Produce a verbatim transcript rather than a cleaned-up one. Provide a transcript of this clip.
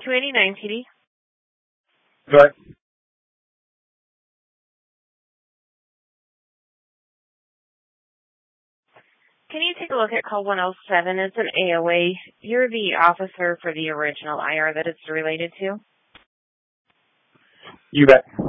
two eighty-nine T D. Right. Can you take a look at call one oh seven? It's an A O A. You're the officer for the original I R that it's related to. You bet.